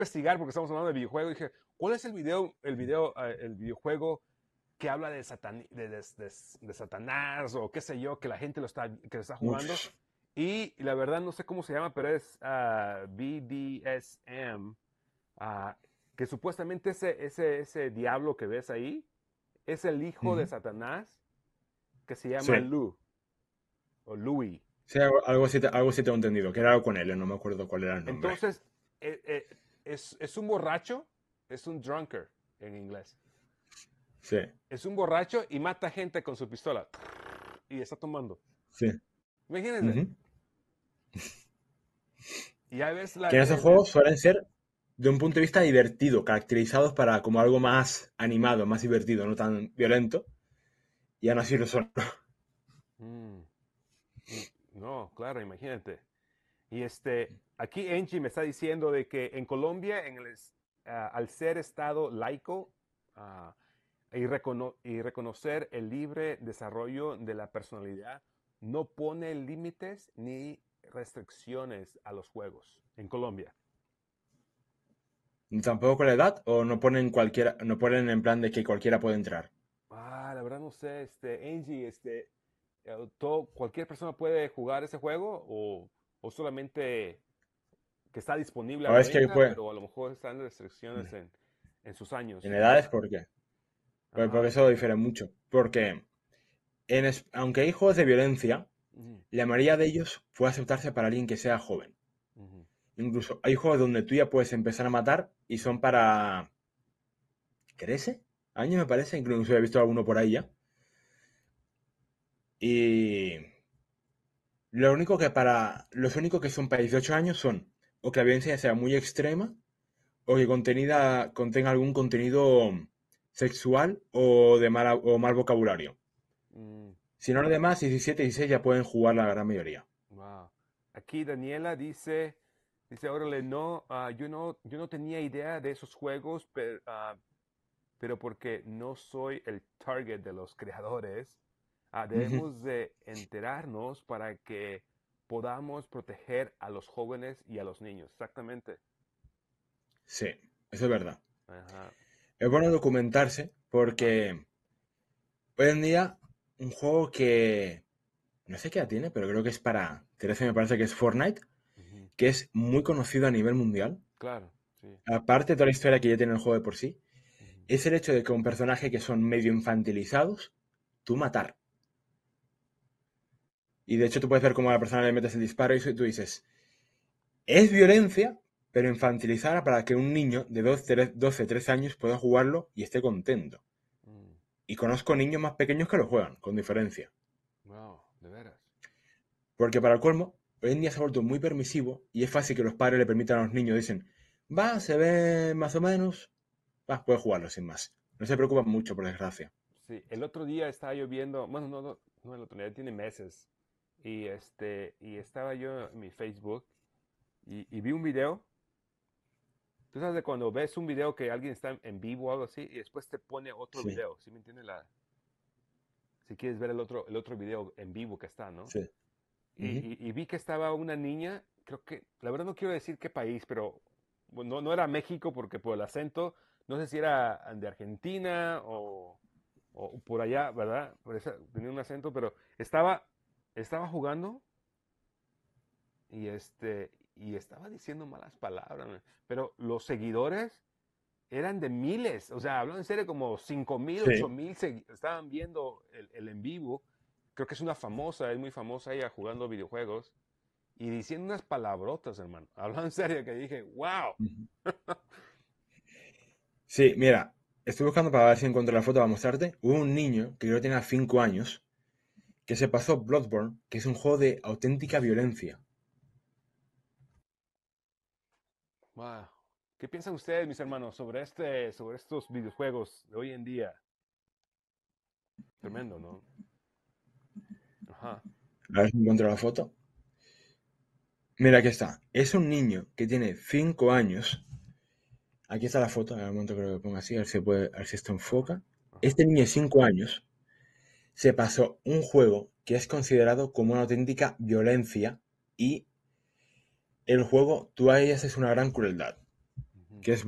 investigar porque estamos hablando de videojuego. Y dije, ¿cuál es el videojuego que habla de Satanás o qué sé yo, que la gente que lo está jugando? Uf, Y la verdad no sé cómo se llama, pero es BDSM, ah, que supuestamente ese diablo que ves ahí es el hijo de ujú. Satanás que se llama Sí, Lou o Louis. sí, algo sí tengo entendido, que era algo con él, no me acuerdo cuál era el nombre. Entonces, es un borracho, es un drunkard en inglés. Sí, Es un borracho y mata gente con su pistola. Y está tomando. sí. Imagínense. Ujú. Y ya ves Que en esos juegos suelen ser de un punto de vista divertido, caracterizados para como algo más animado, más divertido, no tan violento, y aún así lo son. Mm, no, claro, imagínate. Y aquí Angie me está diciendo de que en Colombia, al ser Estado laico, ah, y reconocer el libre desarrollo de la personalidad, no pone límites ni restricciones a los juegos en Colombia. Ni tampoco la edad, o no ponen cualquiera, no ponen en plan de que cualquiera puede entrar. La verdad no sé, Angie, cualquier persona puede jugar ese juego o solamente que está disponible a O la es que venta, puede. pero a lo mejor están restricciones en sus En años. edades, ¿por qué? Pues porque Ajá. eso difiere mucho. Porque aunque hay juegos de violencia, Ujú, la mayoría de ellos puede aceptarse para alguien que sea joven. ujú. Incluso hay juegos donde tú ya puedes empezar a matar y son para 13 años, me parece. Incluso he visto alguno por ahí ya. Y los únicos que son para 18 años son o que la violencia sea muy extrema o que contenga algún contenido sexual o de mal vocabulario. Mm, Si no, lo demás, 17 y 16 ya pueden jugar la gran mayoría. wow. Aquí Daniela dice, órale, no, yo no tenía idea de esos juegos, pero porque no soy el target de los creadores, Ujú. debemos de enterarnos para que podamos proteger a los jóvenes y a los niños. Exactamente. Sí, eso es verdad. Ajá, Es bueno documentarse ajá. porque hoy en día un juego que no sé qué edad tiene, pero creo que es para 13, me parece que es Fortnite, Ujú. que es muy conocido a nivel mundial. Claro, sí. Aparte de toda la historia que ya tiene el juego de por sí, Ujú. es el hecho de que un personaje que son medio infantilizados, tú matar. Y de hecho tú puedes ver cómo a la persona le metes el disparo y eso, y tú dices, es violencia, pero infantilizada para que un niño de 12, 13 años pueda jugarlo y esté contento. Mm, Y conozco niños más pequeños que lo juegan, con diferencia. wow, de veras. Porque para el colmo, hoy en día se ha vuelto muy permisivo y es fácil que los padres le permitan a los niños, dicen, va, se ve más o menos, va, puede jugarlo sin más. No se preocupan mucho, por desgracia. Sí, el otro día estaba yo viendo, bueno, no el otro día, tiene meses, y estaba yo en mi Facebook y vi un video. Tú sabes de cuando ves un video que alguien está en vivo o algo así y después te pone otro Sí, video, ¿sí me entiendes? Si quieres ver el otro video en vivo que está, ¿no? sí. Ujú. Y vi que estaba una niña, creo que, la verdad no quiero decir qué país, pero bueno, no era México porque por el acento, no sé si era de Argentina o por allá, ¿verdad? Tenía un acento, pero estaba jugando y estaba diciendo malas palabras, man. Pero los seguidores eran de miles, o sea, hablando en serio, como 5,000, ocho Sí. mil estaban viendo el en vivo. Creo que es una famosa, es muy famosa ella jugando videojuegos y diciendo unas palabrotas, hermano. Hablando en serio, que dije, wow. Ujú. Sí, mira, estoy buscando para ver si encuentro la foto para mostrarte. Hubo un niño que creo que tenía 5 años que se pasó Bloodborne, que es un juego de auténtica violencia. Wow. ¿Qué piensan ustedes, mis hermanos, sobre estos videojuegos de hoy en día? Tremendo, ¿no? Ajá. A ver si encuentro la foto. Mira, aquí está. Es un niño que tiene 5 años. Aquí está la foto. En el momento creo que ponga así, a ver si esto Ajá. enfoca. Ajá. Este niño de 5 años se pasó un juego que es considerado como una auténtica violencia y el juego tú a ellas es una gran crueldad.